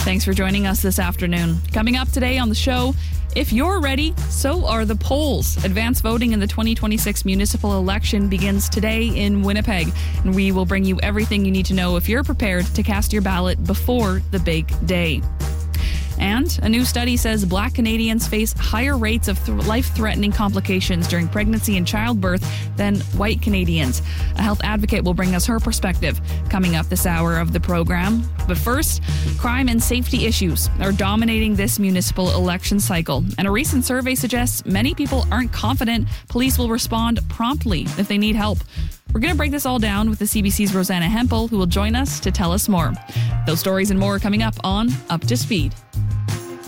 Thanks for joining us this afternoon. Coming up today on the show, if you're ready, so are the polls. Advance voting in the 2026 municipal election begins today in Winnipeg, and we will bring you everything you need to know if you're prepared to cast your ballot before the big day. And a new study says Black Canadians face higher rates of life-threatening complications during pregnancy and childbirth than white Canadians. A health advocate will bring us her perspective coming up this hour of the program. But first, crime and safety issues are dominating this municipal election cycle. And a recent survey suggests many people aren't confident police will respond promptly if they need help. We're going to break this all down with the CBC's Rosanna Hempel, who will join us to tell us more. Those stories and more coming up on Up to Speed.